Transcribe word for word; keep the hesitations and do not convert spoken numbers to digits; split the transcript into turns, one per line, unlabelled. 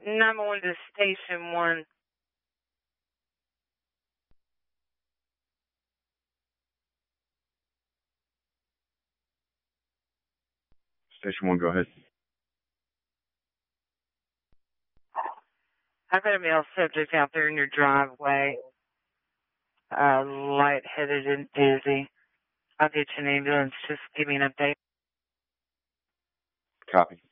nine one one to Station one.
Station one, go ahead.
I've got a male subject out there in your driveway, uh, lightheaded and dizzy. I'll get you an ambulance. Just give me an update.
Copy.